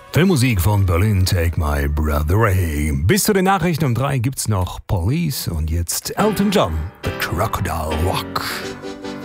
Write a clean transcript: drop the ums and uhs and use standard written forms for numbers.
Filmmusik von Berlin, Take My Brother Away. Bis zu den Nachrichten um 3 gibt's noch Police und jetzt Elton John, The Crocodile Rock.